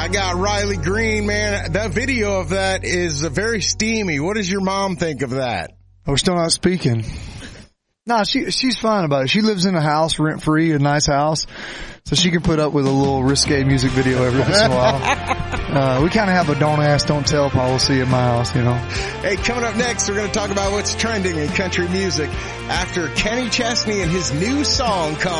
I got Riley Green, man. That video of that is very steamy. What does your mom think of that? We're still not speaking. No, she's fine about it. She lives in a house rent-free, a nice house, so she can put up with a little risque music video every once in a while. We kind of have a don't ask, don't tell policy at my house, you know. Hey, coming up next, we're going to talk about what's trending in country music after Kenny Chesney and his new song called